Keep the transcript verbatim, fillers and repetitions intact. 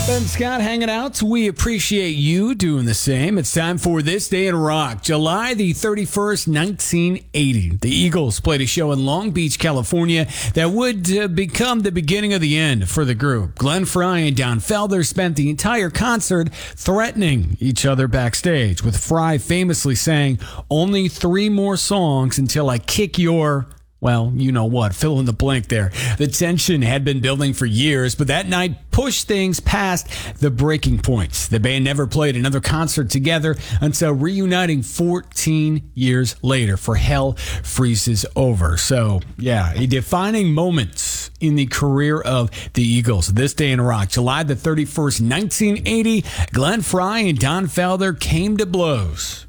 Ben Scott hanging out. We appreciate you doing the same. It's time for This Day in Rock. July the thirty-first, nineteen eighty. The Eagles played a show in Long Beach, California that would uh, become the beginning of the end for the group. Glenn Frey and Don Felder spent the entire concert threatening each other backstage, with Frey famously saying, "Only three more songs until I kick your..." Well, you know what, fill in the blank there. The tension had been building for years, but that night pushed things past the breaking points. The band never played another concert together until reuniting fourteen years later for Hell Freezes Over. So, yeah, a defining moment in the career of the Eagles. This Day in Rock, July the thirty-first, nineteen eighty, Glenn Frey and Don Felder came to blows.